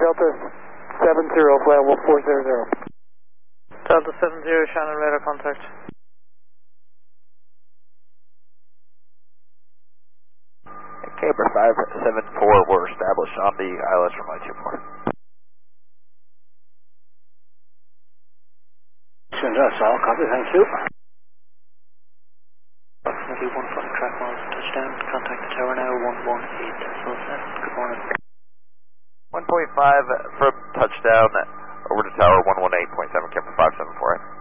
Delta 70, flyable 400. Delta 70, Shannon radar contact. Camber 574, we're established on the ILS runway 24. That's all, copy, thank you. Approximately 1 foot track miles touchdown, contact the tower now, 118.7, good morning. 1.5 from touchdown, over to tower 118.7, Camber 574.